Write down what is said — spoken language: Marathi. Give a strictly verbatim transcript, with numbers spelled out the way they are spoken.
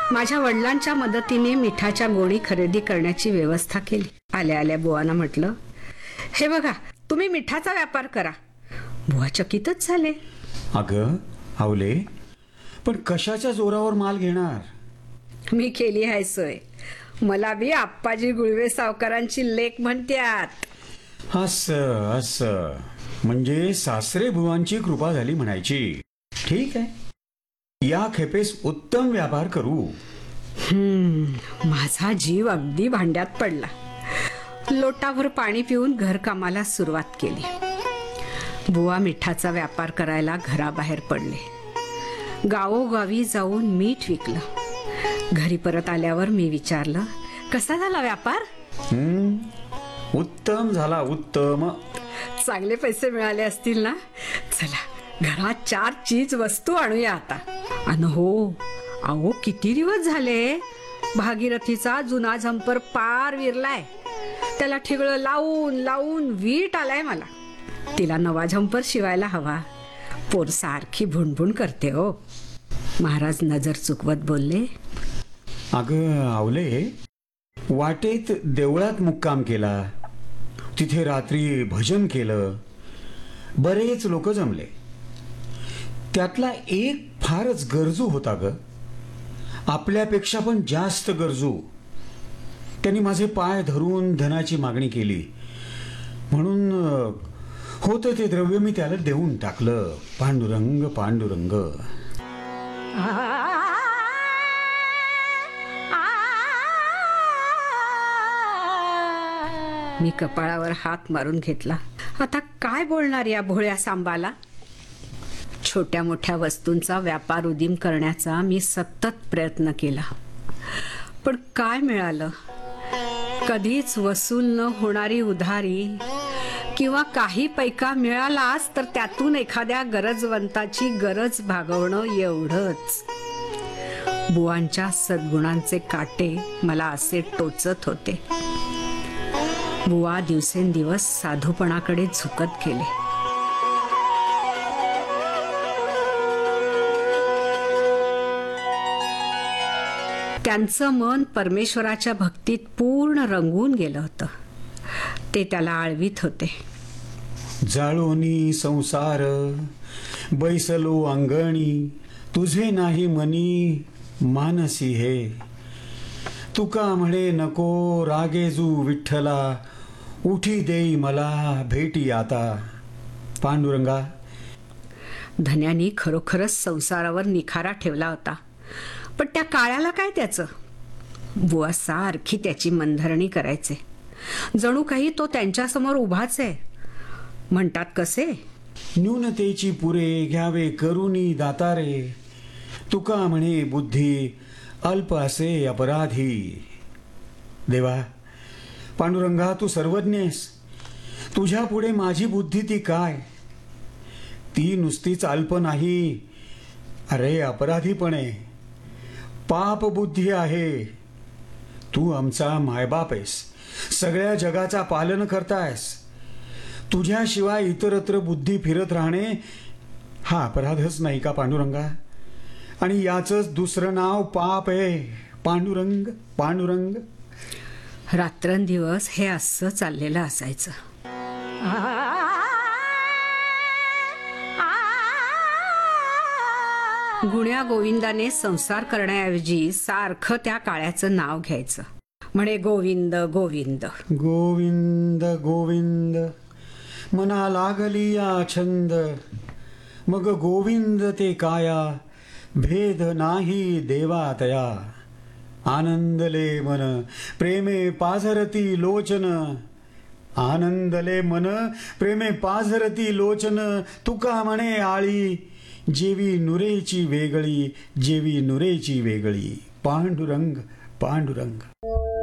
माझ्या वडिलांच्या मदतीने मिठाच्या गोणी खरेदी करण्याची व्यवस्था केली. आल्या आल्या बुवांना म्हटलं, हे बघा, तुम्ही मिठाचा व्यापार करा. बुवा चकितच झाले. अगं आवले, पण कशाच्या जोरावर माल घेणार? मी केली आहे सोय. मला बी आप्पाजी गुळवे सावकारांची लेक म्हणत्यात. असं असं म्हणजे सासरे बुवांची कृपा झाली म्हणायची. ठीक आहे, या खेपेस उत्तम व्यापार करू. हम्म माझा जीव अगदी भांड्यात पडला. लोटाभर पाणी पिऊन घरकामाला सुरुवात केली. बुवा मिठाचा व्यापार करायला घराबाहेर पडले. गावोगावी जाऊन मीठ विकलं. घरी परत आल्यावर मी विचारलं, कसा झाला व्यापार? हम्म उत्तम झाला, उत्तम. चांगले पैसे मिळाले असतील ना? चला घरात चार चीज वस्तू आणूया आता. अन हो, अहो किती दिवस झाले भागीरथीचा जुना झंपर पार विरलाय. त्याला ठिगळं लावून लावून वीट आलाय मला. तिला नवा झंपर शिवायला हवा. पोर सारखी भुणभुण करते हो. महाराज नजर चुकवत बोलले, अगं आवले, वाटेत देवळात मुक्काम केला. तिथे रात्री भजन केलं. बरेच लोक जमले. त्यातला एक फारच गरजू होता ग, आपल्यापेक्षा पण जास्त गरजू. त्यांनी माझे पाय धरून धनाची मागणी केली. म्हणून होतं ते द्रव्य मी त्याला देऊन टाकलं. पांडुरंग पांडुरंग. मी कपाळावर हात मारून घेतला. आता काय बोलणार या भोळ्या सांबाला? छोट्या मोठ्या वस्तूंचा व्यापार उदीम करण्याचा मी सतत प्रयत्न केला, पण काय मिळालं? कधीच वसूल न होणारी उधारी किंवा काही पैका मिळालाच तर त्यातून एखाद्या गरजवंताची गरज भागवणं एवढंच. बुवांच्या सद्गुणांचे काटे मला असे टोचत होते. बुवा दिवसेंदिवस साधूपणाकडे झुकत गेले. त्यांचं मन परमेश्वराच्या भक्तीत पूर्ण रंगून गेलं होतं. ते त्याला आळवीत होते. जाळोनी संसार बैसलो अंगणी, तुझे नाही मनी मानसी हे. तुका म्हणे नको रागेजू विठ्ठला, उठी देई मला भेटी आता. पांडुरंगा. धन्यानी खरोखरच संसारावर निखारा ठेवला होता, पण त्या काळ्याला काय त्याचं? बुवा सारखी त्याची मनधरणी करायचे. जणू काही तो त्यांच्या समोर उभाच आहे. म्हणतात कसे, न्यूनतेची पुरे घ्यावे करुणी दातारे, तुका म्हणे बुद्धी अल्प असे अपराधी. देवा पांडुरंगा, तू सर्वज्ञेस. तुझ्या पुढे माझी बुद्धी ती काय? ती नुसतीच अल्प नाही, अरे अपराधी पण आहे, पाप बुद्धी आहे. तू आमचा मायबाप आहेस, सगळ्या जगाचा पालन करतायस. तुझ्याशिवाय इतरत्र बुद्धी फिरत राहणे हा अपराधच नाही का पांडुरंगा? आणि याचंच दुसरं नाव पाप आहे. पांडुरंग पांडुरंग. रात्रंदिवस हे असं चाललेलं असायचं. गुण्या गोविंदाने संसार करण्याऐवजी सारखं त्या काळ्याचं नाव घ्यायचं. म्हणे गोविंद गोविंद गोविंद गोविंद. मना लागली या छंद, मग गोविंद ते काया, भेद नाही देवातया. आनंदले मन प्रेमे पाझरती लोचन, आनंदले मन प्रेमे पाझरती लोचन. तुका म्हणे आळी, जेवी नुरेची वेगळी, जेवी नुरेची वेगळी. पांडुरंग पांडुरंग.